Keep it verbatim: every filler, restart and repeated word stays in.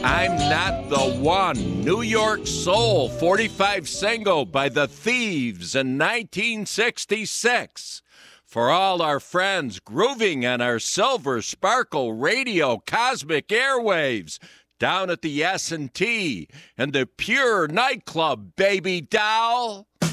I'm Not the One, New York Soul, forty-five single by The Thieves in nineteen sixty-six. For all our friends grooving on our Silver Sparkle Radio Cosmic Airwaves, down at the S and T and the Pure Nightclub, baby doll.